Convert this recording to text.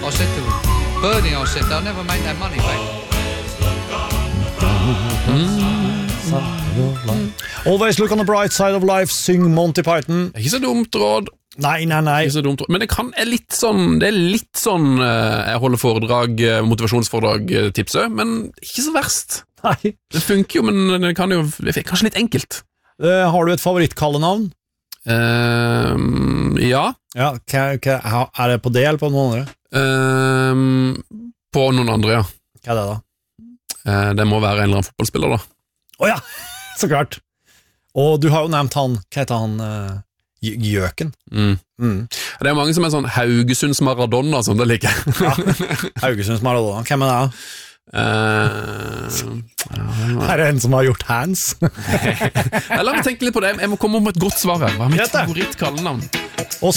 I said to Bernie, I said, I'll never make that money back. Always look on the bright side of life, syng Monty Python. Ikke så dumt råd. Nei. Ikke så dumt råd. Men det er litt sånn jeg holder foredrag, motivasjonsforedrag-tipset, men ikke så verst. Nei. Det funker jo, men det er kanskje litt enkelt. Har du et favorittkallenavn? Ja. Ja, er det på det eller på noen andre? På noen andre, ja. Hva er det da? Det må være en eller annen fotballspiller da. Åja, så klart. Og du har jo nevnt han, hva heter han, Gjøken. Det er mange som er sånn Haugesunds Maradona som det liker. Ja, Haugesunds Maradona, hvem er det da? Er det en som har gjort hands? La meg tenke litt på det. Jeg må komme om et godt svar her. Hva er mitt Greit det. favorittkallenavn?